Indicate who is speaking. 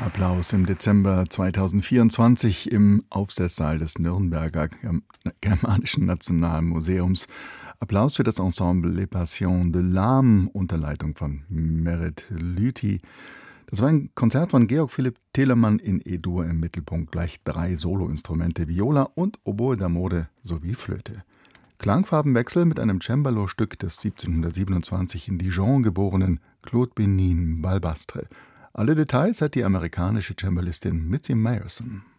Speaker 1: Applaus im Dezember 2024 im Aufsesssaal des Nürnberger Germanischen Nationalmuseums. Applaus für das Ensemble Les Passions de l'Âme unter Leitung von Merit Lüthi. Das war ein Konzert von Georg Philipp Telemann in E-Dur, im Mittelpunkt gleich 3 Soloinstrumente, Viola und Oboe da Mode sowie Flöte. Klangfarbenwechsel mit einem Cembalo-Stück des 1727 in Dijon geborenen Claude Benin Balbastre. Alle Details hat die amerikanische Cembalistin Mitzi Meyerson.